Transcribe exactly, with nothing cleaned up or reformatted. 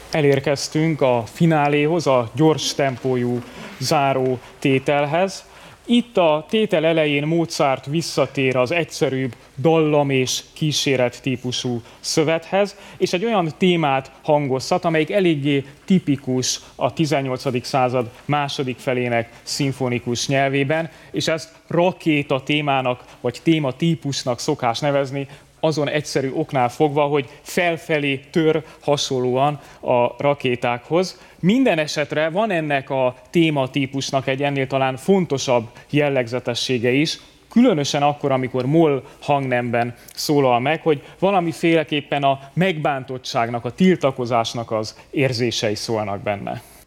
Elérkeztünk a fináléhoz, a gyors tempójú záró tételhez. Itt a tétel elején Mozart visszatér az egyszerűbb dallam és kíséret típusú szövethez, és egy olyan témát hangoztat, amelyik eléggé tipikus a tizennyolcadik század második felének szimfonikus nyelvében, és ezt rakéta témának, vagy téma típusnak szokás nevezni, azon egyszerű oknál fogva, hogy felfelé tör hasonlóan a rakétákhoz. Minden esetre van ennek a tématípusnak egy ennél talán fontosabb jellegzetessége is, különösen akkor, amikor moll hangnemben szólal meg, hogy valamiféleképpen a megbántottságnak, a tiltakozásnak az érzései szólnak benne.